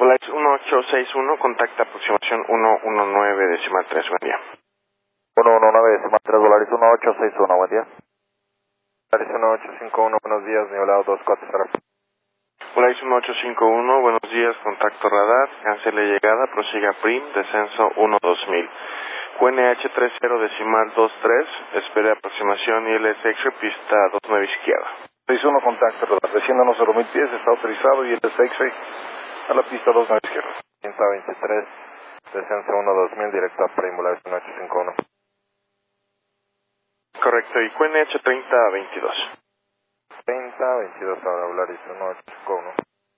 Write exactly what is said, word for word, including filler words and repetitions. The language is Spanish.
Volaris uno ocho seis uno, contacta aproximación uno uno nueve decimal tres, buen día. uno uno nueve decimal tres, Volaris uno ocho seis uno, buen día. Volaris uno ocho cinco uno, buenos días, nivelado dos cuatro cero. Volaris uno ocho cinco uno, buenos días, contacto radar, cancele llegada, prosiga prim, descenso uno dos mil. Q N H treinta decimal veintitrés, espere aproximación I L S X-ray, pista veintinueve izquierda. seis uno, contacto radar, desciéndonos cero mil pies, está autorizado y el X-ray a la pista veintinueve izquierda. Pista veintitrés, descenso uno dos mil, directo a prim, Volaris uno ocho cinco uno. Correcto, y Q N H treinta veintidós. treinta veintidós ahora, Volaris uno ocho cinco uno.